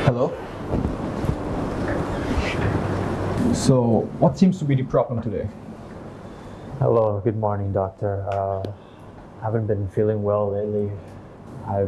Hello? So, what seems to be the problem today? Hello, good morning, doctor. Haven't been feeling well lately.